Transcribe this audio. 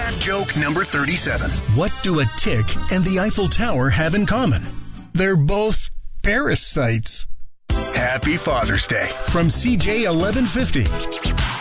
Dad joke number 37. What do a tick and the Eiffel Tower have in common? They're both parasites. Happy Father's Day From CJ 1150.